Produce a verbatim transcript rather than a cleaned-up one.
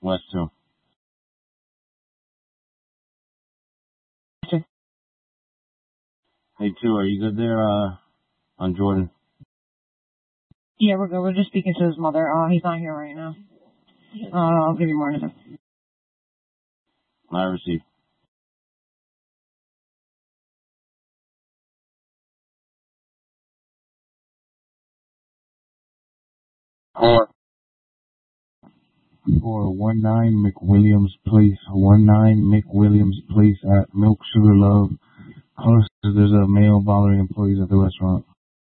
West two. Hey, two, are you good there, uh, on Jordan? Yeah, we're good. We're just speaking to his mother. Uh, he's not here right now. Uh, I'll give you more in a second. I received. Four. For one nine McWilliams Place, one nine McWilliams Place at Milk Sugar Love. There's a male bothering employees at the restaurant.